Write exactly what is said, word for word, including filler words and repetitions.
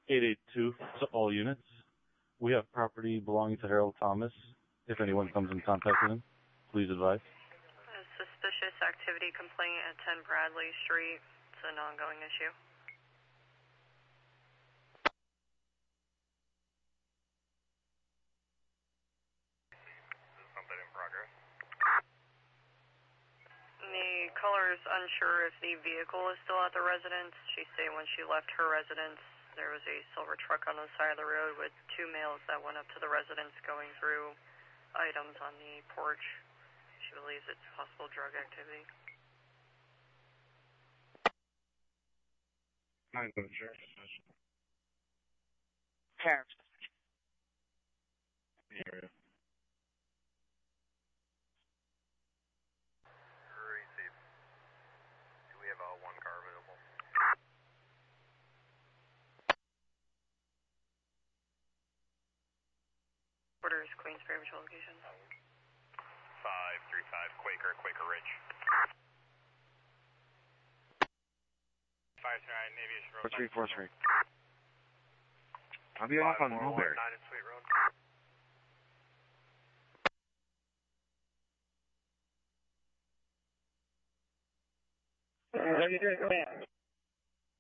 eight eight two to all units. We have property belonging to Harold Thomas. If anyone comes in contact with him, please advise. A suspicious activity complaint at ten Bradley Street. It's an ongoing issue. Something in progress. The caller is unsure if the vehicle is still at the residence. She said when she left her residence, there was a silver truck on the side of the road with two males that went up to the residence going through items on the porch. She believes it's possible drug activity. nine seven Sheriff's Station. Sheriff's Station. The area. Receive. Do we have a one car available? Orders Queensbury, which location? five three five Quaker, Quaker Ridge. five nine Aviation Road. four three four three. I'll be off on Mulberry. nine in Sweet Road. How are you doing?